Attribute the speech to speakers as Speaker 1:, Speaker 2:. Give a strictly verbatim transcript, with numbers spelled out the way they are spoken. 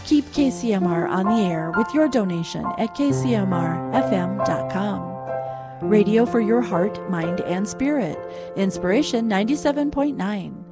Speaker 1: Keep K C M R on the air with your donation at k c m r f m dot com. Radio for your heart, mind, and spirit. Inspiration ninety-seven point nine.